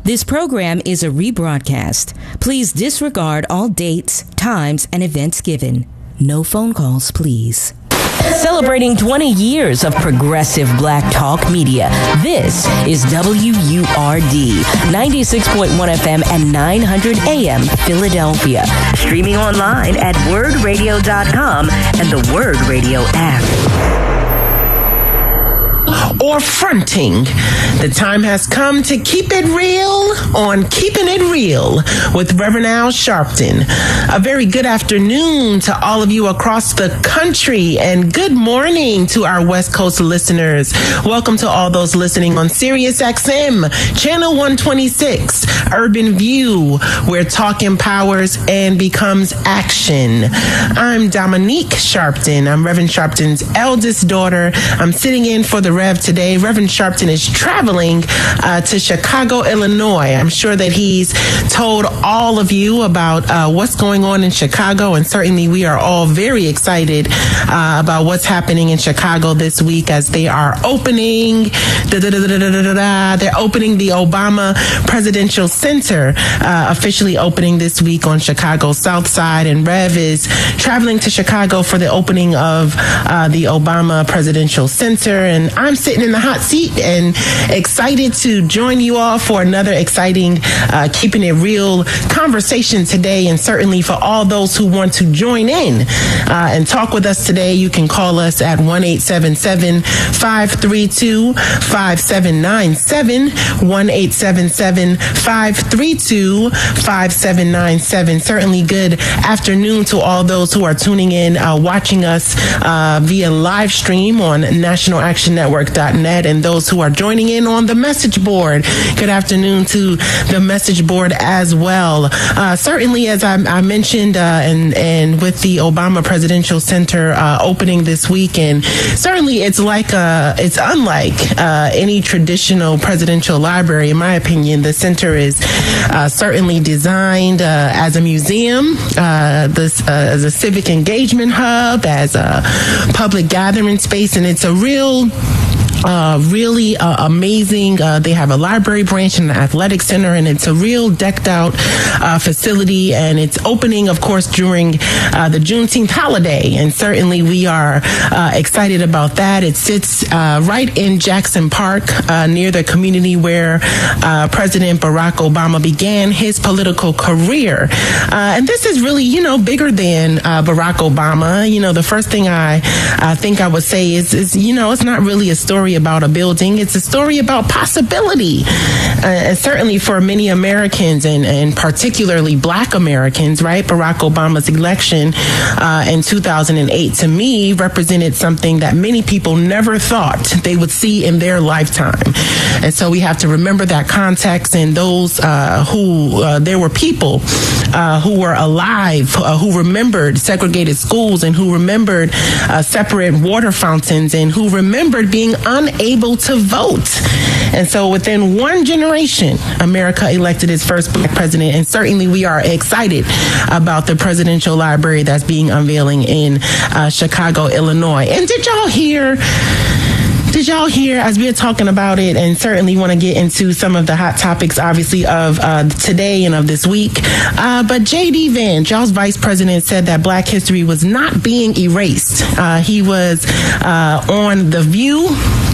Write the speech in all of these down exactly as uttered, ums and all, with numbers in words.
This program is a rebroadcast. Please disregard all dates, times, and events given. No phone calls, please. Celebrating twenty years of progressive black talk media, this is W U R D, ninety-six point one F M and nine hundred A M Philadelphia. Streaming online at word radio dot com and the Word Radio app. Or fronting. The time has come to keep it real on Keeping It Real with Reverend Al Sharpton. A very good afternoon to all of you across the country, and good morning to our West Coast listeners. Welcome to all those listening on Sirius X M, Channel one twenty-six, Urban View, where talk empowers and becomes action. I'm Dominique Sharpton. I'm Reverend Sharpton's eldest daughter. I'm sitting in for the Rev today. Reverend Sharpton is traveling uh, to Chicago, Illinois. I'm sure that he's told all of you about uh, what's going on in Chicago, and certainly we are all very excited uh, about what's happening in Chicago this week as they are opening, da, da, da, da, da, da, da, they're opening the Obama Presidential Center, uh, officially opening this week on Chicago's South Side, and Rev is traveling to Chicago for the opening of uh, the Obama Presidential Center, and I'm sitting in the hot seat and excited to join you all for another exciting uh, Keeping It Real conversation today. And certainly for all those who want to join in uh, and talk with us today, you can call us at one eight seven seven, five three two, five seven nine seven, one eight seven seven, five three two, five seven nine seven. Certainly good afternoon to all those who are tuning in, uh, watching us uh, via live stream on national action network dot net, and those who are joining in on the message board. Good afternoon to the message board as well. Uh, certainly, as I, I mentioned, uh, and and with the Obama Presidential Center uh, opening this week, and certainly it's like a, it's unlike uh, any traditional presidential library. In my opinion, the center is uh, certainly designed uh, as a museum, uh, this uh, as a civic engagement hub, as a public gathering space, and it's a real Uh, really uh, amazing. Uh, they have a library branch and an athletic center, and it's a real decked out uh, facility, and it's opening, of course, during uh, the Juneteenth holiday, and certainly we are uh, excited about that. It sits uh, right in Jackson Park, uh, near the community where uh, President Barack Obama began his political career. Uh, and this is really, you know, bigger than uh, Barack Obama. You know, the first thing I, I think I would say is, is, you know, it's not really a story about a building. It's a story about possibility. Uh, and certainly for many Americans, and, and particularly Black Americans, right? Barack Obama's election uh, in two thousand eight, to me, represented something that many people never thought they would see in their lifetime. And so we have to remember that context, and those uh, who, uh, there were people uh, who were alive, uh, who remembered segregated schools, and who remembered uh, separate water fountains, and who remembered being unable to vote. And so within one generation, America elected its first Black president, and certainly we are excited about the presidential library that's being unveiling in uh, Chicago, Illinois. And did y'all hear Did y'all hear, as we're talking about it, and certainly want to get into some of the hot topics, obviously, of uh, today and of this week, uh, but J D. Vance, y'all's vice president, said that Black history was not being erased. Uh, he was uh, on The View.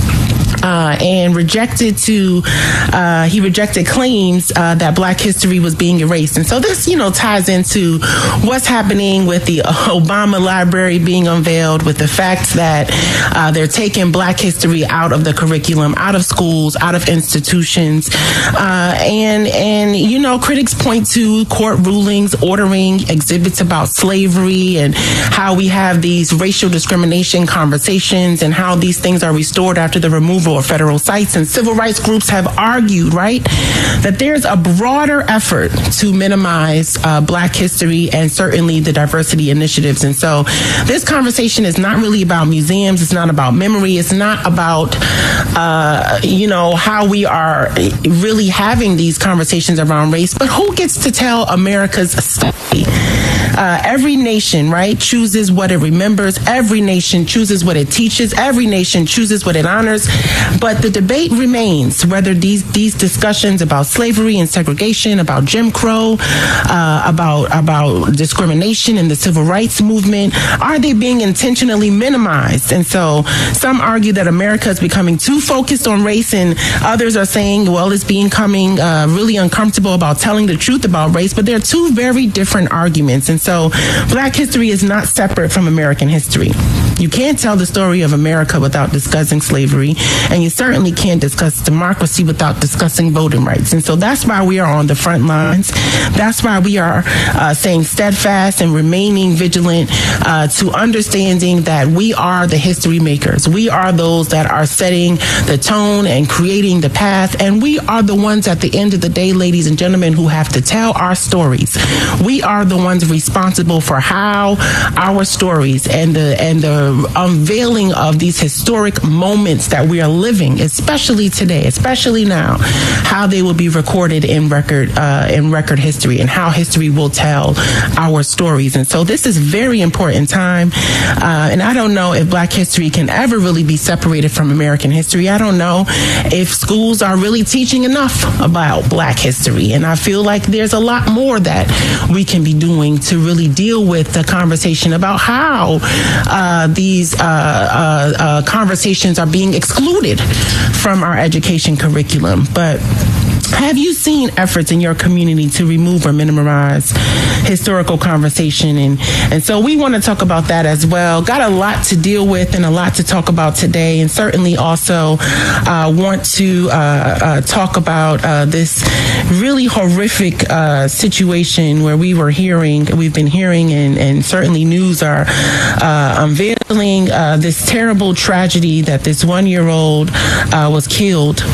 Uh, and rejected to, uh, he rejected claims uh, that Black history was being erased. And so this, you know, ties into what's happening with the Obama Library being unveiled, with the fact that uh, they're taking Black history out of the curriculum, out of schools, out of institutions. Uh, and, and, you know, critics point to court rulings ordering exhibits about slavery, and how we have these racial discrimination conversations, and how these things are restored after the removal of federal sites. And civil rights groups have argued, right, that there's a broader effort to minimize uh, Black history, and certainly the diversity initiatives. And so this conversation is not really about museums. It's not about memory. It's not about, uh, you know, how we are really having these conversations around race, but who gets to tell America's story? Uh, every nation, right, chooses what it remembers. Every nation chooses what it teaches. Every nation chooses what it honors. But the debate remains whether these these discussions about slavery and segregation, about Jim Crow, uh, about about discrimination in the civil rights movement, are they being intentionally minimized? And so some argue that America is becoming too focused on race, and others are saying, well, it's becoming uh, really uncomfortable about telling the truth about race. But there are two very different arguments. And so Black history is not separate from American history. You can't tell the story of America without discussing slavery, and you certainly can't discuss democracy without discussing voting rights. And so that's why we are on the front lines. That's why we are uh, staying steadfast and remaining vigilant uh, to understanding that we are the history makers. We are those that are setting the tone and creating the path, and we are the ones at the end of the day, ladies and gentlemen, who have to tell our stories. We are the ones responsible for how our stories and the and the unveiling of these historic moments that we are living, especially today, especially now, how they will be recorded in record uh, in record history, and how history will tell our stories. And so this is very important time. Uh, and I don't know if Black history can ever really be separated from American history. I don't know if schools are really teaching enough about Black history. And I feel like there's a lot more that we can be doing to really deal with the conversation about how uh, these uh, uh, uh, conversations are being excluded from our education curriculum. But have you seen efforts in your community to remove or minimize historical conversation? And, and so we want to talk about that as well. Got a lot to deal with and a lot to talk about today, and certainly also uh, want to uh, uh, talk about uh, this really horrific uh, situation where we were hearing, we've been hearing, and, and certainly news are uh, unveiling uh, this terrible tragedy that this one-year-old uh, was killed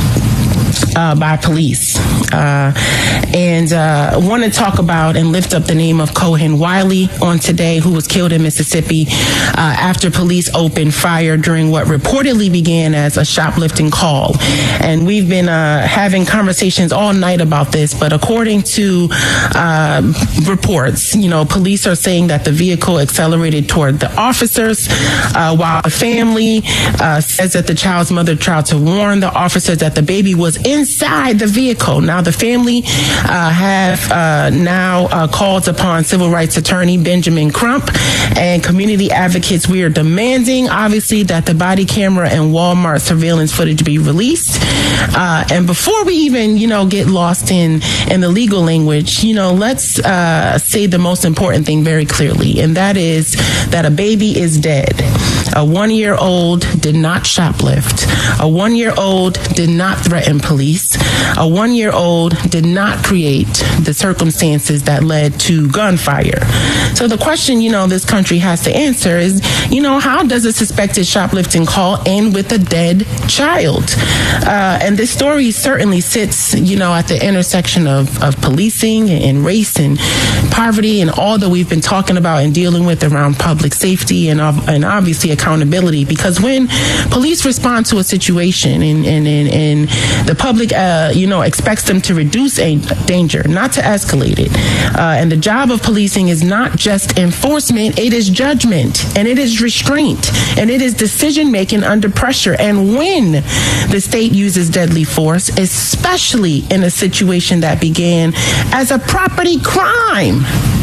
Uh, by police. Uh, and uh, want to talk about and lift up the name of Cohen Wiley on today, who was killed in Mississippi uh, after police opened fire during what reportedly began as a shoplifting call. And we've been uh, having conversations all night about this, but according to uh, reports, you know, police are saying that the vehicle accelerated toward the officers, uh, while the family uh, says that the child's mother tried to warn the officers that the baby was inside the vehicle. Now, the family uh, have uh, now uh, called upon civil rights attorney Benjamin Crump and community advocates. We are demanding, obviously, that the body camera and Walmart surveillance footage be released. Uh, and before we even, you know, get lost in, in the legal language, you know, let's uh, say the most important thing very clearly, and that is that a baby is dead. A one-year-old did not shoplift. A one-year-old did not threaten police. A one-year-old did not create the circumstances that led to gunfire. So the question, you know, this country has to answer is, you know, how does a suspected shoplifting call end with a dead child? Uh, and this story certainly sits, you know, at the intersection of, of policing and race and poverty and all that we've been talking about and dealing with around public safety and, and obviously accountability. Because when police respond to a situation and, and, and, and the public, uh, you know, expects them to reduce a danger, not to escalate it. Uh, and the job of policing is not just enforcement, it is judgment, and it is restraint, and it is decision making under pressure. And when the state uses deadly force, especially in a situation that began as a property crime,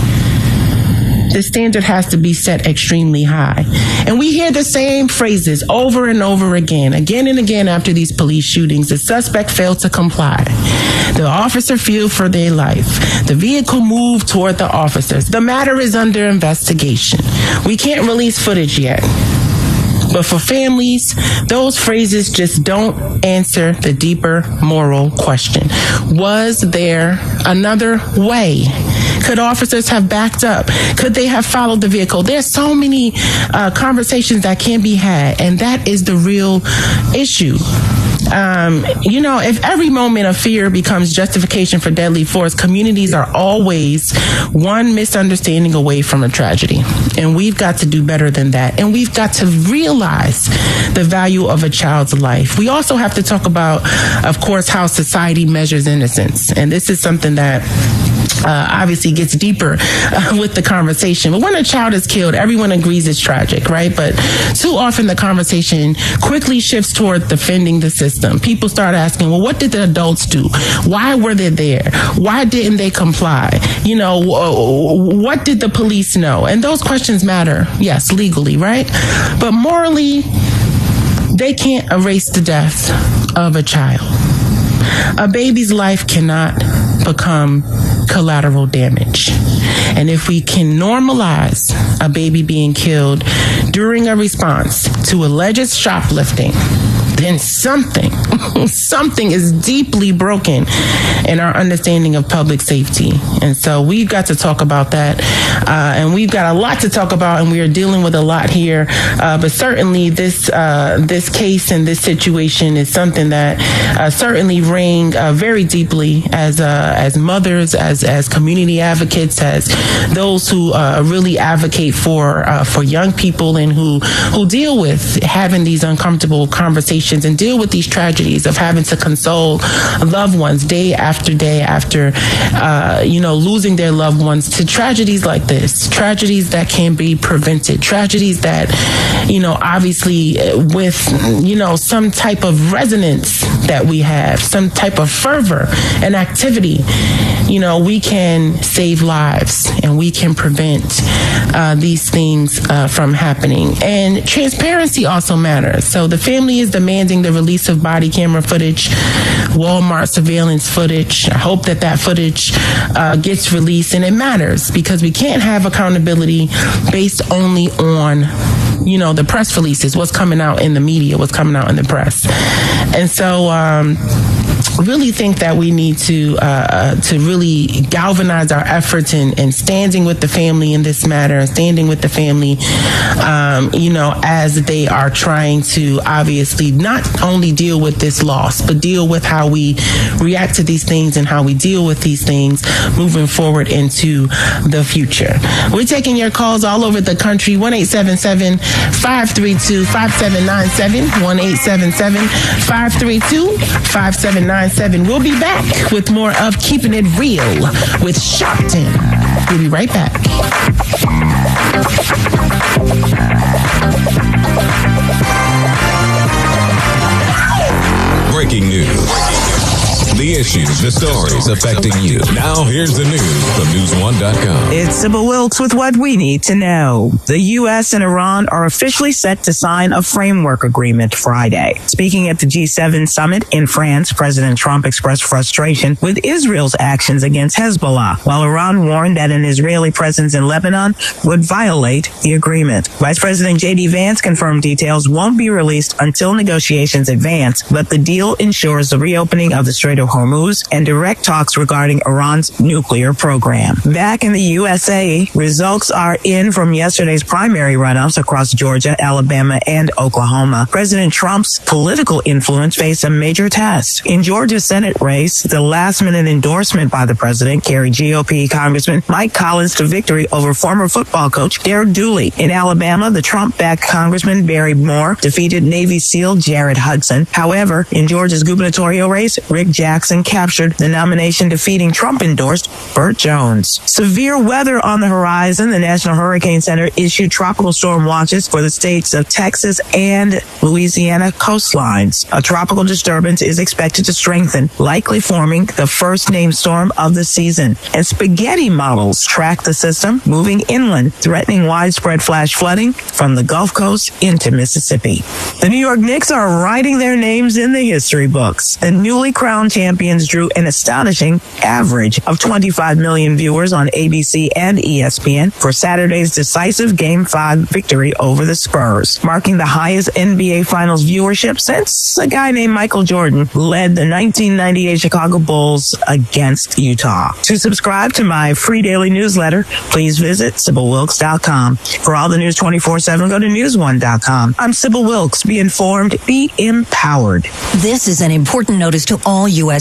the standard has to be set extremely high. And we hear the same phrases over and over again, again and again after these police shootings. The suspect failed to comply. The officer feared for their life. The vehicle moved toward the officers. The matter is under investigation. We can't release footage yet. But for families, those phrases just don't answer the deeper moral question. Was there another way? Could officers have backed up? Could they have followed the vehicle? There's so many uh, conversations that can be had, and that is the real issue. Um, you know, if every moment of fear becomes justification for deadly force, communities are always one misunderstanding away from a tragedy. And we've got to do better than that. And we've got to realize the value of a child's life. We also have to talk about, of course, how society measures innocence. And this is something that uh, obviously gets deeper uh, with the conversation. But when a child is killed, everyone agrees it's tragic, right? But too often the conversation quickly shifts toward defending the system. People start asking, well, what did the adults do? Why were they there? Why didn't they comply? You know, what did the police know? And those questions matter, yes, legally, right? But morally, they can't erase the death of a child. A baby's life cannot become collateral damage. And if we can normalize a baby being killed during a response to alleged shoplifting, then something, something is deeply broken in our understanding of public safety. And so we've got to talk about that. Uh, and we've got a lot to talk about, and we are dealing with a lot here. Uh, but certainly this uh, this case and this situation is something that uh, certainly ring uh, very deeply as uh, as mothers, as as community advocates, as those who uh, really advocate for uh, for young people and who who deal with having these uncomfortable conversations and deal with these tragedies of having to console loved ones day after day after, uh, you know, losing their loved ones to tragedies like this, tragedies that can be prevented, tragedies that, you know, obviously with, you know, some type of resonance that we have, some type of fervor and activity, you know, we can save lives and we can prevent uh, these things uh, from happening. And transparency also matters. So the family is demanding the release of body camera footage, Walmart surveillance footage. I hope that that footage uh, gets released, and it matters because we can't have accountability based only on, you know, the press releases, what's coming out in the media, what's coming out in the press. And so, um, really think that we need to uh, to really galvanize our efforts in, in standing with the family in this matter, standing with the family, um, you know, as they are trying to obviously not only deal with this loss, but deal with how we react to these things and how we deal with these things moving forward into the future. We're taking your calls all over the country, one eight seven seven, five three two, five seven nine seven, one eight seven seven, five three two, five seven nine seven. We'll be back with more of Keeping It Real with Sharpton. We'll be right back. Breaking news. The issues, the stories affecting you. Now here's the news from news one dot com. It's Sybil Wilkes with what we need to know. The U S and Iran are officially set to sign a framework agreement Friday. Speaking at the G seven summit in France, President Trump expressed frustration with Israel's actions against Hezbollah, while Iran warned that an Israeli presence in Lebanon would violate the agreement. Vice President J D Vance confirmed details won't be released until negotiations advance, but the deal ensures the reopening of the Strait of Hormuz and direct talks regarding Iran's nuclear program. Back in the U S A, results are in from yesterday's primary runoffs across Georgia, Alabama, and Oklahoma. President Trump's political influence faced a major test. In Georgia's Senate race, the last-minute endorsement by the president carried G O P Congressman Mike Collins to victory over former football coach Derek Dooley. In Alabama, the Trump-backed Congressman Barry Moore defeated Navy SEAL Jared Hudson. However, in Georgia's gubernatorial race, Rick Jackson captured the nomination, defeating Trump-endorsed Burt Jones. Severe weather on the horizon. The National Hurricane Center issued tropical storm watches for the states of Texas and Louisiana coastlines. A tropical disturbance is expected to strengthen, likely forming the first named storm of the season. And spaghetti models track the system moving inland, threatening widespread flash flooding from the Gulf Coast into Mississippi. The New York Knicks are writing their names in the history books. The newly crowned champions drew an astonishing average of twenty-five million viewers on A B C and E S P N for Saturday's decisive Game five victory over the Spurs, marking the highest N B A Finals viewership since a guy named Michael Jordan led the nineteen ninety-eight Chicago Bulls against Utah. To subscribe to my free daily newsletter, please visit Sybil Wilkes dot com. For all the news twenty-four seven, go to news one dot com. I'm Sybil Wilkes. Be informed, be empowered. This is an important notice to all U S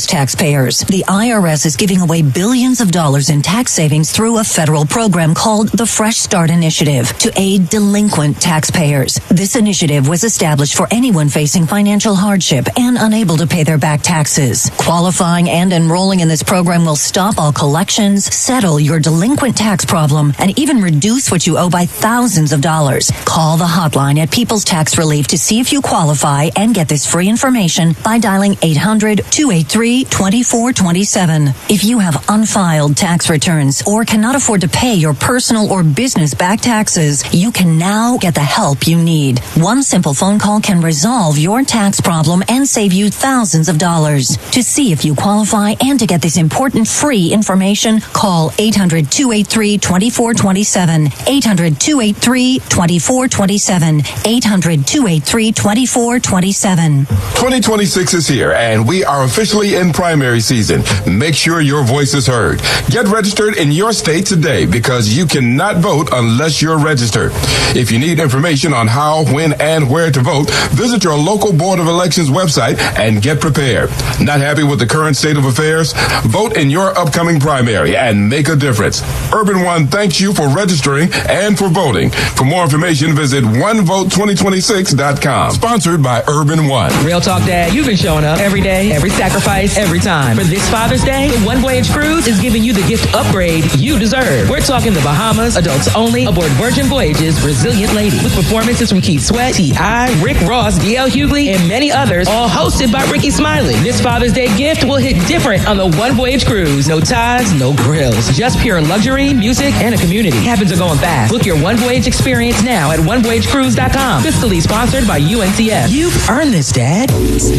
most taxpayers. The I R S is giving away billions of dollars in tax savings through a federal program called the Fresh Start Initiative to aid delinquent taxpayers. This initiative was established for anyone facing financial hardship and unable to pay their back taxes. Qualifying and enrolling in this program will stop all collections, settle your delinquent tax problem, and even reduce what you owe by thousands of dollars. Call the hotline at People's Tax Relief to see if you qualify and get this free information by dialing eight hundred, two eight three, two four two seven. If you have unfiled tax returns or cannot afford to pay your personal or business back taxes, you can now get the help you need. One simple phone call can resolve your tax problem and save you thousands of dollars. To see if you qualify and to get this important free information, call eight hundred, two eight three, two four two seven, eight hundred, two eight three, two four two seven, eight hundred, two eight three, two four two seven. twenty twenty-six is here, and we are officially in primary season. Make sure your voice is heard. Get registered in your state today because you cannot vote unless you're registered. If you need information on how, when, and where to vote, visit your local Board of Elections website and get prepared. Not happy with the current state of affairs? Vote in your upcoming primary and make a difference. Urban One thanks you for registering and for voting. For more information, visit one vote twenty twenty-six dot com. Sponsored by Urban One. Real talk, Dad. You've been showing up every day, every sacrifice, every time. For this Father's Day, the One Voyage Cruise is giving you the gift upgrade you deserve. We're talking the Bahamas, adults only, aboard Virgin Voyages, Resilient Lady, with performances from Keith Sweat, T I, Rick Ross, D L Hughley, and many others, all hosted by Ricky Smiley. This Father's Day gift will hit different on the One Voyage Cruise. No ties, no grills. Just pure luxury, music, and a community. Cabins are going fast. Book your One Voyage experience now at one voyage cruise dot com. Fiscally sponsored by U N C F. You've earned this, Dad.